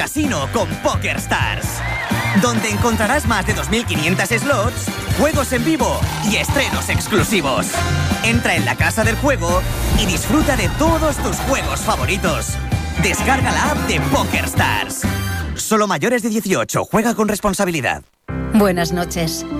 Casino con PokerStars, donde encontrarás más de 2.500 slots, juegos en vivo y estrenos exclusivos. Entra en la casa del juego y disfruta de todos tus juegos favoritos. Descarga la app de PokerStars. Solo mayores de 18. Juega con responsabilidad. Buenas noches.